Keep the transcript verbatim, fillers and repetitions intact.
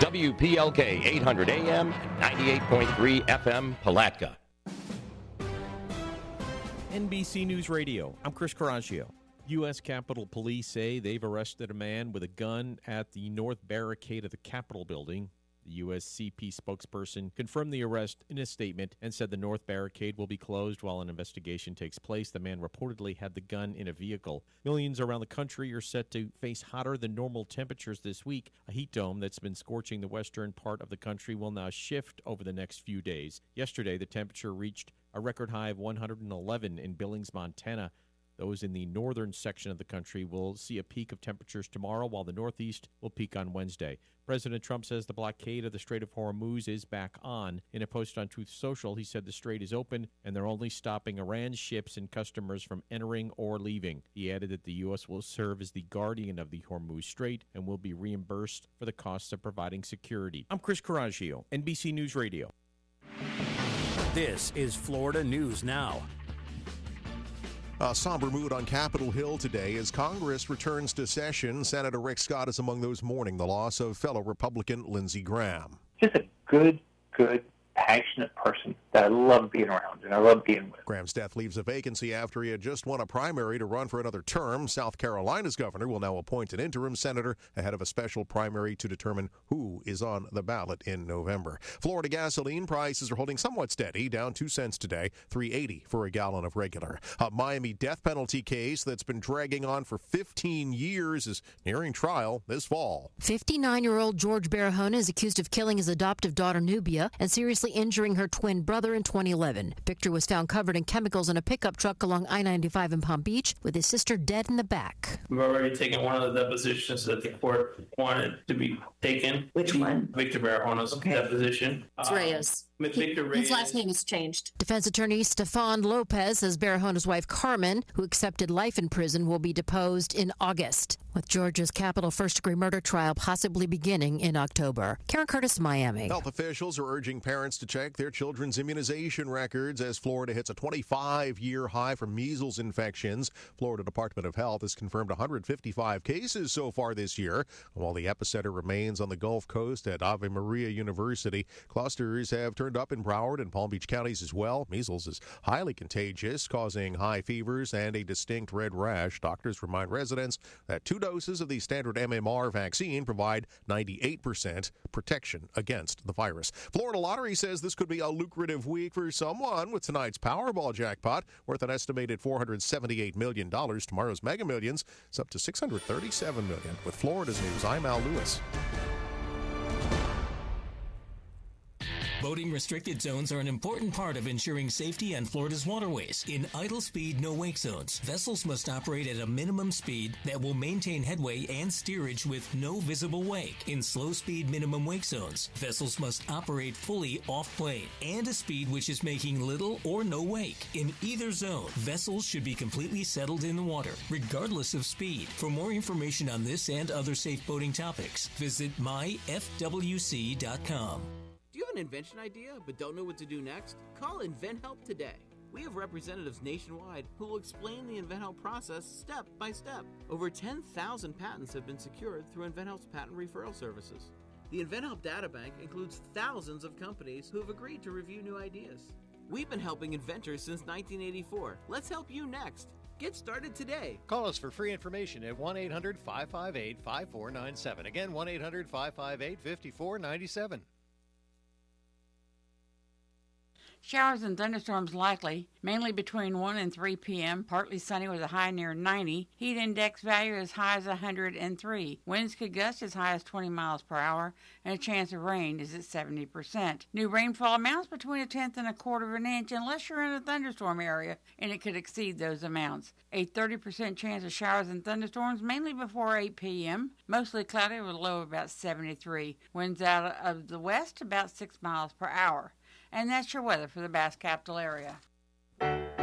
W P L K eight hundred A M, ninety-eight point three F M, Palatka. N B C News Radio, I'm Chris Caraccio. U S Capitol Police say they've arrested a man with a gun at the north barricade of the Capitol building. The U S C P spokesperson confirmed the arrest in a statement and said the north barricade will be closed while an investigation takes place. The man reportedly had the gun in a vehicle. Millions around the country are set to face hotter than normal temperatures this week. A heat dome that's been scorching the western part of the country will now shift over the next few days. Yesterday, the temperature reached a record high of one hundred eleven in Billings, Montana. Those in the northern section of the country will see a peak of temperatures tomorrow, while the Northeast will peak on Wednesday. President Trump says the blockade of the Strait of Hormuz is back on. In a post on Truth Social, he said the strait is open and they're only stopping Iran's ships and customers from entering or leaving. He added that the U S will serve as the guardian of the Hormuz Strait and will be reimbursed for the costs of providing security. I'm Chris Caraccio, N B C News Radio. This is Florida News Now. A somber mood on Capitol Hill today as Congress returns to session. Senator Rick Scott is among those mourning the loss of fellow Republican Lindsey Graham. Just a good, good, passionate person that I love being around and I love being with. Graham's death leaves a vacancy after he had just won a primary to run for another term. South Carolina's governor will now appoint an interim senator ahead of a special primary to determine who is on the ballot in November. Florida gasoline prices are holding somewhat steady, down two cents today, three eighty for a gallon of regular. A Miami death penalty case that's been dragging on for fifteen years is nearing trial this fall. fifty-nine-year-old George Barahona is accused of killing his adoptive daughter Nubia and seriously injuring her twin brother in twenty eleven. Victor was found covered in chemicals in a pickup truck along I ninety-five in Palm Beach with his sister dead in the back. We've already taken one of the depositions that the court wanted to be taken. Which one? Victor Barahona's okay. deposition. It's um, Reyes. Victor Reyes. His last name has changed. Defense attorney Stefan Lopez says Barahona's wife Carmen, who accepted life in prison, will be deposed in August, with Georgia's capital first-degree murder trial possibly beginning in October. Karen Curtis, Miami. Health officials are urging parents to check their children's immunization records as Florida hits a twenty-five-year high for measles infections. Florida Department of Health has confirmed one hundred fifty-five cases so far this year, while the epicenter remains on the Gulf Coast at Ave Maria University. Clusters have turned up in Broward and Palm Beach counties as well. Measles is highly contagious, causing high fevers and a distinct red rash. Doctors remind residents that two doses of the standard M M R vaccine provide ninety-eight percent protection against the virus. Florida Lottery says this could be a lucrative week for someone with tonight's Powerball jackpot, worth an estimated four hundred seventy-eight million dollars. Tomorrow's Mega Millions is up to six hundred thirty-seven million dollars. With Florida's News, I'm Al Lewis. Boating restricted zones are an important part of ensuring safety on Florida's waterways. In idle speed, no wake zones, vessels must operate at a minimum speed that will maintain headway and steerage with no visible wake. In slow speed minimum wake zones, vessels must operate fully off plane and a speed which is making little or no wake. In either zone, vessels should be completely settled in the water, regardless of speed. For more information on this and other safe boating topics, visit my f w c dot com. Do you have an invention idea but don't know what to do next? Call InventHelp today. We have representatives nationwide who will explain the InventHelp process step by step. Over ten thousand patents have been secured through InventHelp's patent referral services. The InventHelp databank includes thousands of companies who have agreed to review new ideas. We've been helping inventors since nineteen eighty-four. Let's help you next. Get started today. Call us for free information at one eight hundred five five eight five four nine seven. Again, one eight hundred five five eight five four nine seven. Showers and thunderstorms likely, mainly between one and three p.m. Partly sunny with a high near ninety. Heat index value as high as one hundred three. Winds could gust as high as twenty miles per hour, and a chance of rain is at seventy percent. New rainfall amounts between a tenth and a quarter of an inch unless you're in a thunderstorm area, and it could exceed those amounts. A thirty percent chance of showers and thunderstorms, mainly before eight p.m. Mostly cloudy with a low of about seventy-three. Winds out of the west about six miles per hour. And that's your weather for the Bass Capital area.